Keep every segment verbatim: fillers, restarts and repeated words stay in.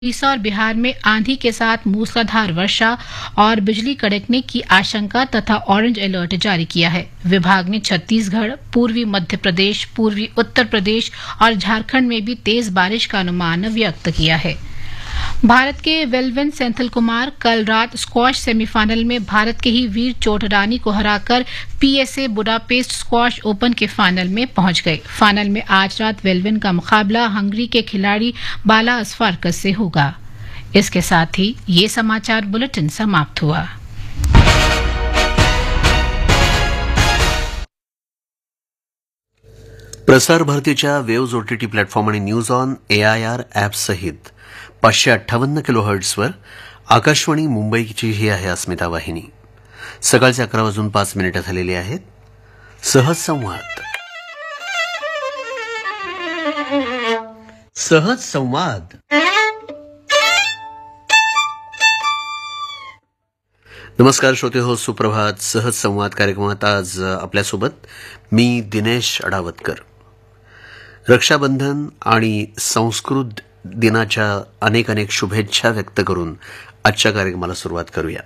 उड़ीसा और बिहार में आंधी के साथ मूसलाधार वर्षा और बिजली कड़कने की आशंका तथा ऑरेंज अलर्ट जारी किया है। विभाग ने छत्तीसगढ़, पूर्वी मध्य प्रदेश, पूर्वी उत्तर प्रदेश और झारखंड में भी तेज बारिश का अनुमान व्यक्त किया है। भारत के वेलविन सेंथिल कुमार कल रात स्क्वॉश सेमीफाइनल में भारत के ही वीर चोटरानी को हराकर पीएसए बुडापेस्ट स्क्वॉश ओपन के फाइनल में पहुंच गए। फाइनल में आज रात वेलविन का मुकाबला हंगरी के खिलाड़ी बाला अस्फारकस से होगा। इसके साथ ही ये समाचार बुलेटिन समाप्त हुआ। प्रसार भारतीच्या वेव्ज ओटीटी प्लॅटफॉर्म आणि न्यूज ऑन एआयआर ॲप सहित पाचशे अठ्ठावन्न किलो हर्ट्झवर आकाशवाणी मुंबईची ही आहे अस्मिता वाहिनी। सकाळचे अकरा वाजून पाच मिनिटं झालेली आहेत। सहज संवाद सहज संवाद नमस्कार श्रोते हो, सुप्रभात। सहज संवाद कार्यक्रमात आज आपल्यासोबत मी दिनेश अडावतकर। रक्षाबंधन आणि संस्कृत दिनाच्या अनेक अनेक शुभेच्छा व्यक्त करून आजच्या कार्यक्रमाला सुरुवात करूया।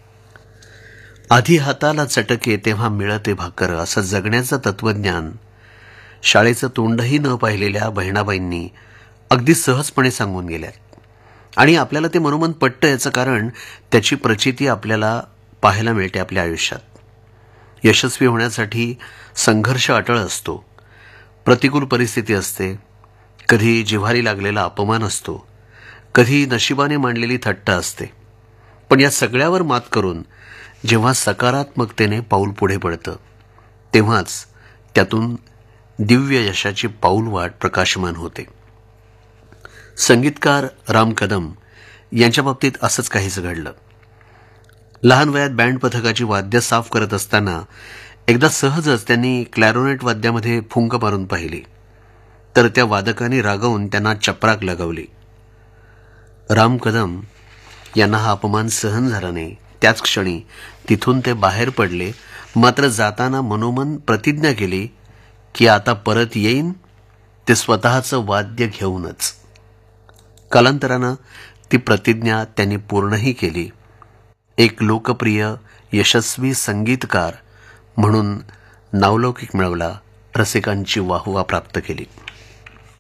आधी हाताला चटके तेव्हा मिळते भाकर असं जगण्याचं तत्वज्ञान शाळेचं तोंडही न पाहिलेल्या बहिणाबाईंनी अगदी सहजपणे सांगून गेल्या आणि आपल्याला ते मनोमन पटतं। याचं कारण त्याची प्रचिती आपल्याला पाहायला मिळते आपल्या आयुष्यात। यशस्वी होण्यासाठी संघर्ष अटळ असतो, प्रतिकूल परिस्थिती असते, कधी जिव्हारी लागलेला अपमान असतो, कधी नशिबाने मांडलेली थट्टा असते। पण या सगळ्यावर मात करून जेव्हा सकारात्मकतेने पाऊल पुढे पडतं तेव्हाच त्यातून दिव्य यशाची पाऊलवाट प्रकाशमान होते। संगीतकार राम कदम यांच्या बाबतीत असंच काहीच घडलं। लहान वयात बँड पथकाची वाद्य साफ करत असताना एकदा सहजच त्यांनी क्लॅरोनेट वाद्यामध्ये फुंक मारून पाहिली, तर त्या वादकाने रागावून त्यांना चपराक लगावली। राम कदम यांना हा अपमान सहन झाला नाही। त्याच क्षणी तिथून ते बाहेर पडले, मात्र जाताना मनोमन प्रतिज्ञा केली की आता परत येईन ते स्वतःचं वाद्य घेऊनच। कालांतरानं ती प्रतिज्ञा त्यांनी पूर्णही केली। एक लोकप्रिय यशस्वी संगीतकार म्हणून नावलौकिक मिळवला, रसिकांची वाहवा प्राप्त केली।